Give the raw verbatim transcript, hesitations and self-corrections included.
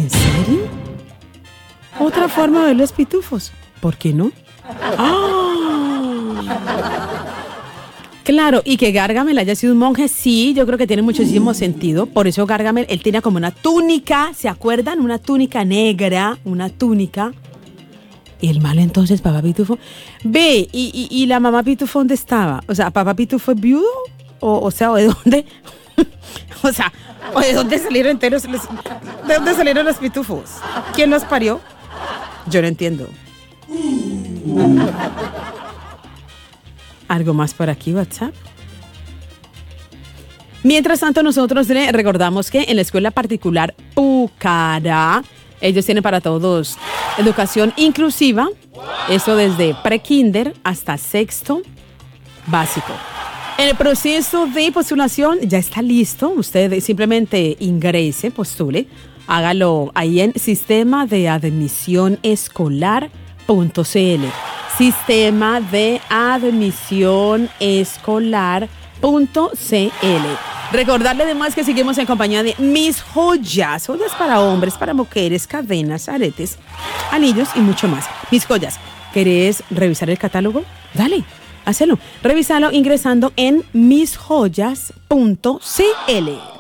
¿En serio? Otra forma de ver los pitufos. ¿Por qué no? ¡Ah! Claro, y que Gargamel haya sido un monje, sí, yo creo que tiene muchísimo sentido. Por eso Gargamel, él tenía como una túnica, ¿se acuerdan? Una túnica negra, una túnica. Y el mal entonces, papá Pitufo. Ve, y, y, y la mamá Pitufo, ¿dónde estaba? O sea, ¿papá Pitufo es viudo? O, o sea, ¿o de dónde? O sea, ¿o de dónde salieron enteros los, ¿de dónde salieron los pitufos? ¿Quién los parió? Yo no entiendo. ¿Algo más por aquí, WhatsApp? Mientras tanto, nosotros le recordamos que en la escuela particular Pucará, ellos tienen para todos educación inclusiva, eso desde pre-kinder hasta sexto básico. En el proceso de postulación ya está listo, usted simplemente ingrese, postule, hágalo ahí en sistema de admisión escolar punto c l. Sistema de admisión escolar punto c l. Recordarle además que seguimos en compañía de Mis Joyas, joyas para hombres, para mujeres, cadenas, aretes, anillos y mucho más. Mis Joyas, ¿querés revisar el catálogo? Dale, hácelo. Revísalo ingresando en mis joyas punto c l.